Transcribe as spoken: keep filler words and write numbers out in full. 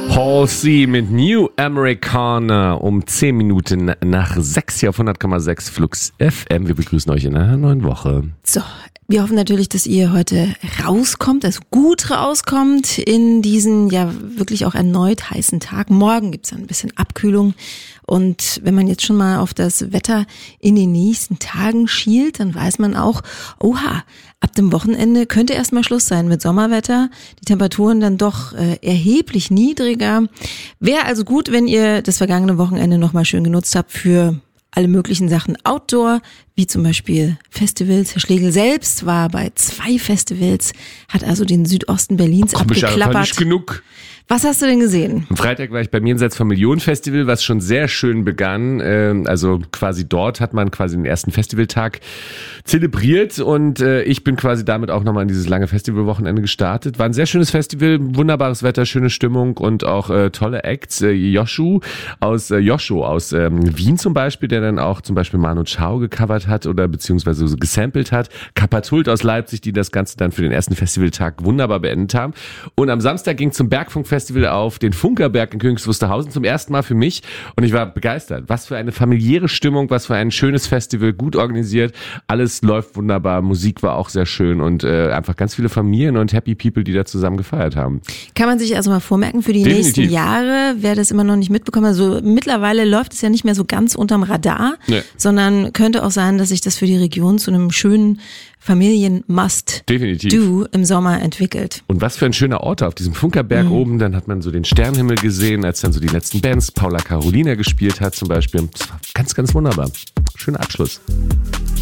Halsey mit New Americana um zehn Minuten nach sechs hier auf hundert Komma sechs Flux F M. Wir begrüßen euch in einer neuen Woche. So, wir hoffen natürlich, dass ihr heute rauskommt, also gut rauskommt in diesen ja wirklich auch erneut heißen Tag. Morgen gibt's ein bisschen Abkühlung. Und wenn man jetzt schon mal auf das Wetter in den nächsten Tagen schielt, dann weiß man auch, oha, ab dem Wochenende könnte erstmal Schluss sein mit Sommerwetter. Die Temperaturen dann doch äh, erheblich niedriger. Wäre also gut, wenn ihr das vergangene Wochenende nochmal schön genutzt habt für alle möglichen Sachen Outdoor, wie zum Beispiel Festivals. Herr Schlegel selbst war bei zwei Festivals, hat also den Südosten Berlins Komm ich abgeklappert. einfach nicht genug. Was hast du denn gesehen? Am Freitag war ich beim Jenseits vom Millionen-Festival, was schon sehr schön begann. Also quasi dort hat man quasi den ersten Festivaltag zelebriert und ich bin quasi damit auch nochmal in dieses lange Festivalwochenende gestartet. War ein sehr schönes Festival, wunderbares Wetter, schöne Stimmung und auch tolle Acts. Joshu aus Joshu aus Wien zum Beispiel, der dann auch zum Beispiel Manu Chao gecovert hat oder beziehungsweise so gesampelt hat. Kapatult aus Leipzig, die das Ganze dann für den ersten Festivaltag wunderbar beendet haben. Und am Samstag ging zum Bergfunkfestival auf den Funkerberg in Königs Wusterhausen zum ersten Mal für mich und ich war begeistert. Was für eine familiäre Stimmung, was für ein schönes Festival, gut organisiert, alles läuft wunderbar, Musik war auch sehr schön und äh, einfach ganz viele Familien und Happy People, die da zusammen gefeiert haben. Kann man sich also mal vormerken für die Definitiv. nächsten Jahre, wer das immer noch nicht mitbekommen hat. Also mittlerweile läuft es ja nicht mehr so ganz unterm Radar, nee. sondern könnte auch sein, dass sich das für die Region zu einem schönen Familien-Must-Do im Sommer entwickelt. Und was für ein schöner Ort auf diesem Funkerberg mhm. oben. Dann hat man so den Sternenhimmel gesehen, als dann so die letzten Bands, Paula Carolina gespielt hat zum Beispiel. Das war ganz, ganz wunderbar. Schöner Abschluss.